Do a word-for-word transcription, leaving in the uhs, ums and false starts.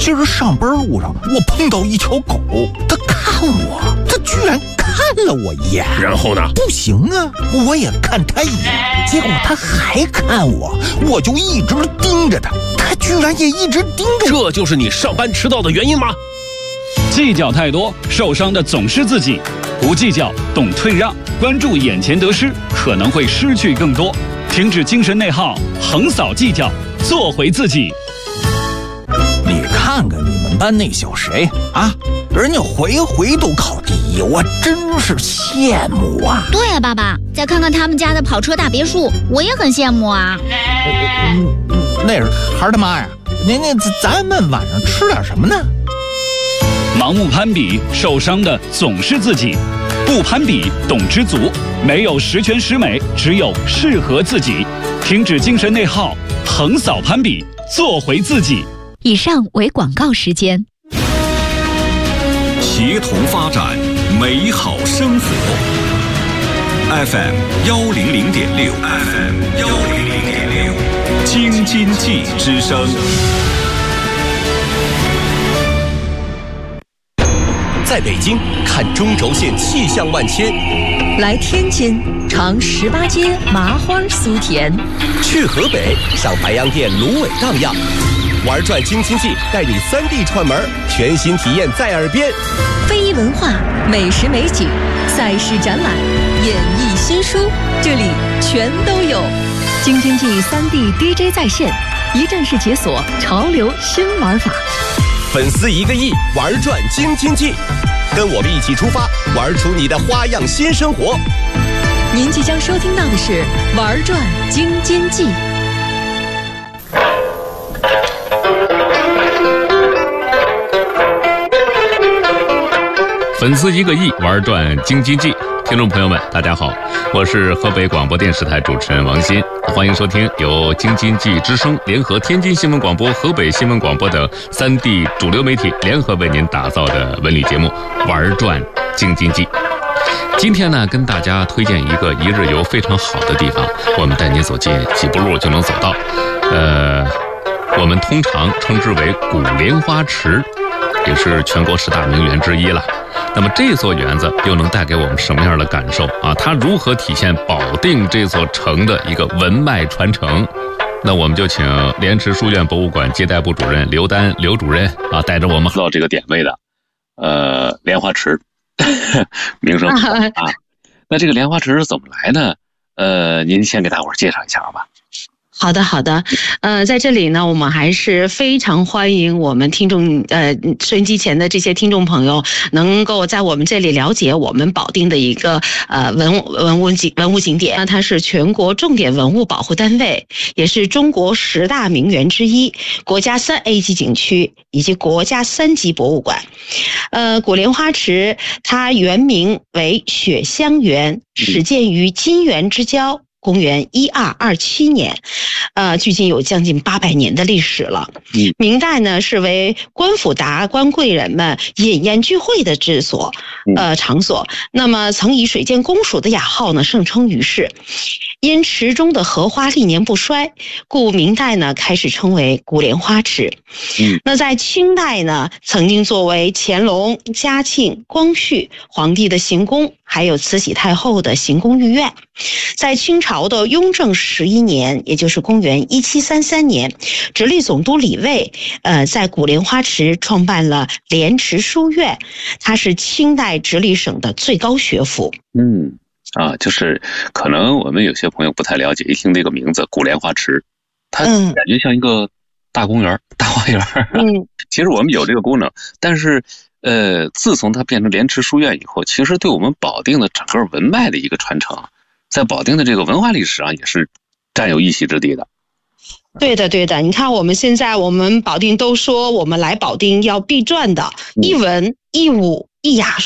今儿上班路上我碰到一条狗，它看我，它居然看了我一眼。 然后呢？ 不行啊，我也看它一眼，结果它还看我，我就一直盯着它，它居然也一直盯着我。 这就是你上班迟到的原因吗？ 计较太多，受伤的总是自己。不计较，懂退让，关注眼前得失，可能会失去更多。停止精神内耗，横扫计较，做回自己。 你看看你们班那小谁啊，人家回回都考第一，我真是羡慕啊。 对啊，爸爸，再看看他们家的跑车大别墅，我也很羡慕啊。 嗯嗯、那是孩儿他妈呀，那那咱们晚上吃点什么呢？ 盲目攀比，受伤的总是自己；不攀比，懂知足。没有十全十美，只有适合自己。停止精神内耗，横扫攀比，做回自己。 以上为广告时间。 协同发展，美好生活。F M 幺零零点六 ，F M 幺零零点六，京津冀之声。 在北京看中轴线气象万千， 来天津尝十八街麻花酥甜， 去河北赏白洋淀芦苇荡漾，玩转京津冀带你三 D 串门，全新体验在耳边。 非遗文化、美食美景、赛事展览、演艺新书，这里全都有。京津冀三 D D J 在线，一站式解锁潮流新玩法。 粉丝一个亿，玩转京津冀，跟我们一起出发，玩出你的花样新生活。 您即将收听到的是《玩转京津冀》。 粉丝一个亿，玩转京津冀。听众朋友们，大家好，我是河北广播电视台主持人王鑫，欢迎收听由京津冀之声联合天津新闻广播、河北新闻广播的三地主流媒体联合为您打造的文旅节目《玩转京津冀》。今天呢，跟大家推荐一个一日游非常好的地方，我们带您走进几步路就能走到。呃，我们通常称之为古莲花池，也是全国十大名园之一了。那么这座园子又能带给我们什么样的感受啊？它如何体现保定这座城的一个文脉传承？那我们就请莲池书院博物馆接待部主任刘丹刘主任啊，带着我们到这个点位的呃莲花池，名声啊。那这个莲花池是怎么来呢？呃，您先给大伙儿介绍一下好吧？ 好的，好的，呃，在这里呢，我们还是非常欢迎我们听众，呃，收音机前的这些听众朋友，能够在我们这里了解我们保定的一个呃文文物景文物景点。它是全国重点文物保护单位，也是中国十大名园之一，国家三 A 级景区以及国家三级博物馆。呃，古莲花池它原名为雪香园，始建于金元之交。公元一二二七年，呃，距今有将近八百年的历史了。明代呢，是为官府达官贵人们饮宴聚会的之所，呃，场所。那么，曾以水涧公署的雅号呢，盛称于世。因池中的荷花历年不衰，故明代呢开始称为古莲花池。那在清代呢，曾经作为乾隆、嘉庆、光绪皇帝的行宫，还有慈禧太后的行宫御苑。在清朝的雍正十一年，也就是公元一七三三年，直隶总督李卫呃在古莲花池创办了莲池书院，它是清代直隶省的最高学府。 嗯啊，就是可能我们有些朋友不太了解，一听这个名字古莲花池，它感觉像一个大公园、大花园。嗯，其实我们有这个功能，但是呃，自从它变成莲池书院以后，其实对我们保定的整个文脉的一个传承，在保定的这个文化历史上也是占有一席之地的。 对的，对的。你看，我们现在我们保定都说，我们来保定要必转的，一文一武一雅。